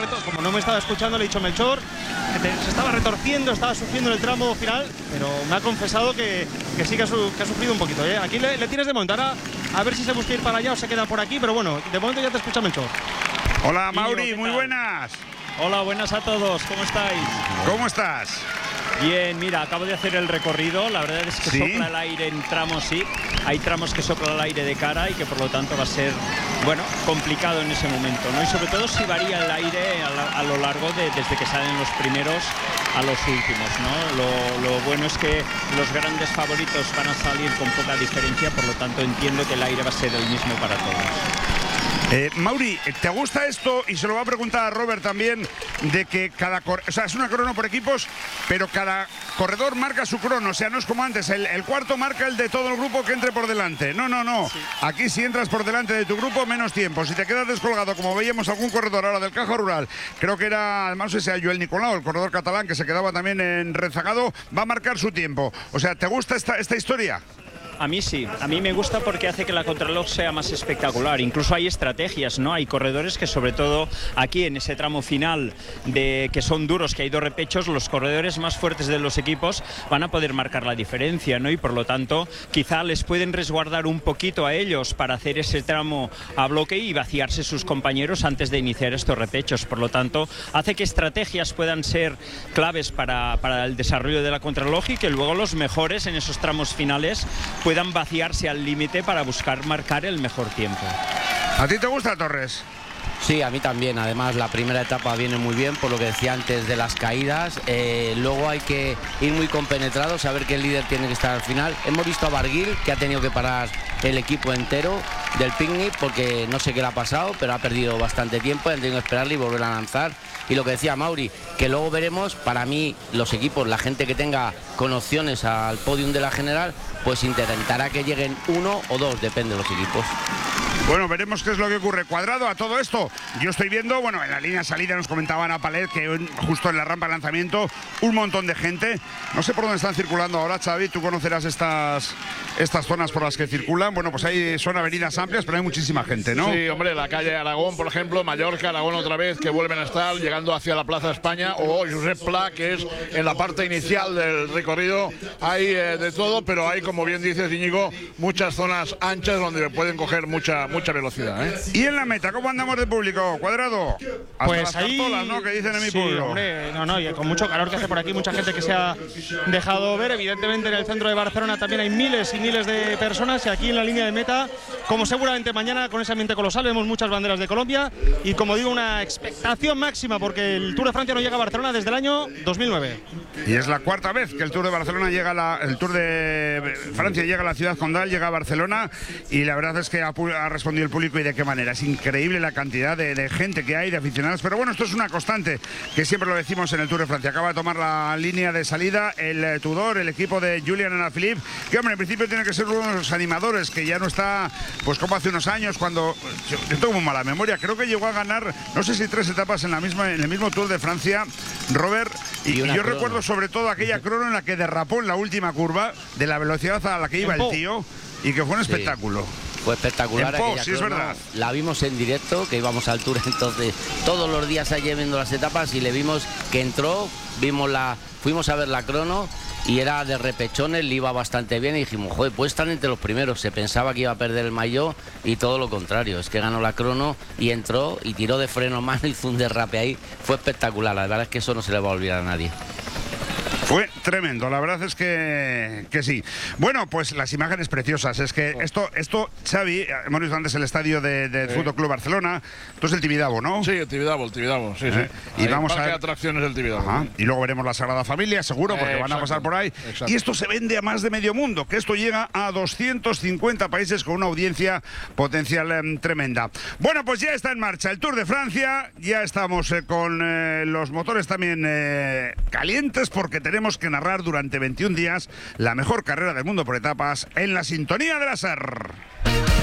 como no me estaba escuchando, le he dicho: Melchor, se estaba retorciendo, estaba sufriendo en el tramo final, pero me ha confesado que sí que ha sufrido un poquito, ¿eh? Aquí le tienes de momento. Ahora a ver si se busca ir para allá o se queda por aquí, pero bueno, de momento ya te escucha Melchor. Hola Mauri, muy buenas. Hola, buenas a todos, ¿cómo estáis? ¿Cómo estás? Bien, mira, acabo de hacer el recorrido. La verdad es que sopla el aire en tramos, sí. Hay tramos que sopla el aire de cara y que por lo tanto va a ser, bueno, complicado en ese momento, ¿no? Y sobre todo si varía el aire a lo largo desde que salen los primeros a los últimos, ¿no? Lo bueno es que los grandes favoritos van a salir con poca diferencia, por lo tanto entiendo que el aire va a ser el mismo para todos. Mauri, ¿te gusta esto? Y se lo va a preguntar a Robert también, de que o sea, es una crono por equipos, pero cada corredor marca su crono. O sea, no es como antes, el cuarto marca el de todo el grupo que entre por delante. No. Sí. Aquí si entras por delante de tu grupo, menos tiempo. Si te quedas descolgado, como veíamos algún corredor ahora del Caja Rural, creo que era, además ese Joel Nicolau, el corredor catalán, que se quedaba también en rezagado, va a marcar su tiempo. O sea, ¿te gusta esta historia? A mí sí, a mí me gusta porque hace que la contrarreloj sea más espectacular. Incluso hay estrategias, ¿no? Hay corredores que, sobre todo aquí en ese tramo final, que son duros, que hay dos repechos, los corredores más fuertes de los equipos van a poder marcar la diferencia, ¿no? Y por lo tanto, quizá les pueden resguardar un poquito a ellos para hacer ese tramo a bloque y vaciarse sus compañeros antes de iniciar estos repechos. Por lo tanto, hace que estrategias puedan ser claves para el desarrollo de la contrarreloj y que luego los mejores en esos tramos finales puedan vaciarse al límite para buscar marcar el mejor tiempo. ¿A ti te gusta, Torres? Sí, a mí también. Además, la primera etapa viene muy bien, por lo que decía antes de las caídas. Luego hay que ir muy compenetrado, saber que el líder tiene que estar al final. Hemos visto a Barguil, que ha tenido que parar el equipo entero del picnic, porque no sé qué le ha pasado, pero ha perdido bastante tiempo, han tenido que esperarle y volver a lanzar. Y lo que decía Mauri, que luego veremos, para mí, los equipos, la gente que tenga con opciones al podium de la general, pues intentará que lleguen uno o dos, depende de los equipos. Bueno, veremos qué es lo que ocurre. Cuadrado, a todo esto, yo estoy viendo, bueno, en la línea de salida nos comentaban a Palet que justo en la rampa de lanzamiento, un montón de gente. No sé por dónde están circulando ahora, Xavi, tú conocerás estas zonas por las que circulan. Bueno, pues ahí son avenidas amplias, pero hay muchísima gente, ¿no? Sí, hombre, la calle Aragón, por ejemplo, Mallorca, Aragón otra vez, que vuelven a estar llegando hacia la Plaza España, o Josep Pla, que es en la parte inicial del recorrido. Hay de todo, pero hay, como bien dices, Íñigo, muchas zonas anchas donde pueden coger mucha velocidad, ¿eh? Y en la meta, ¿cómo andamos de público, Cuadrado? Hasta pues las ahí, cartolas, ¿no? Que dicen en mi sí, pueblo. Hombre, y con mucho calor que hace por aquí, mucha gente que se ha dejado ver. Evidentemente en el centro de Barcelona también hay miles y miles de personas, y aquí en la línea de meta, como seguramente mañana con ese ambiente colosal, vemos muchas banderas de Colombia y, como digo, una expectación máxima, porque el Tour de Francia no llega a Barcelona desde el año 2009. Y es la cuarta vez que el Tour de Barcelona el Tour de Francia llega a la ciudad condal, llega a Barcelona, y la verdad es que ha respondido el público, y de qué manera. Es increíble la cantidad de gente que hay, de aficionados, pero bueno, esto es una constante que siempre lo decimos en el Tour de Francia. Acaba de tomar la línea de salida el Tudor, el equipo de Julian Alaphilippe, que, hombre, en principio tiene que ser uno de los animadores, que ya no está pues como hace unos años, cuando yo tengo muy mala memoria, creo que llegó a ganar, no sé si 3 etapas en el mismo Tour de Francia, Robert, y yo recuerdo sobre todo aquella crono en la que derrapó en la última curva, de la velocidad a la que iba el tío, y que fue un espectáculo. Fue espectabar aquella sí, es verdad. La vimos en directo, que íbamos al Tour entonces todos los días allí viendo las etapas, y le vimos que entró, fuimos a ver la crono y era de repechones, le iba bastante bien, y dijimos, joder, puede estar entre los primeros. Se pensaba que iba a perder el maillot, y todo lo contrario, es que ganó la crono y entró y tiró de freno mano, hizo un derrape ahí, fue espectacular. La verdad es que eso no se le va a olvidar a nadie. Fue tremendo, la verdad es que sí. Bueno, pues las imágenes preciosas. Es que esto Xavi, hemos visto antes el estadio del Fútbol Club Barcelona. Esto es el Tibidabo, ¿no? Sí, el Tibidabo, sí. Y vamos a ver atracciones del Tibidabo. Ajá. Y luego veremos la Sagrada Familia, seguro, porque van a pasar por ahí. Exacto. Y esto se vende a más de medio mundo, que esto llega a 250 países con una audiencia potencial tremenda. Bueno, pues ya está en marcha el Tour de Francia. Ya estamos con los motores también calientes, porque tenemos que narrar durante 21 días la mejor carrera del mundo por etapas en la sintonía de la SER.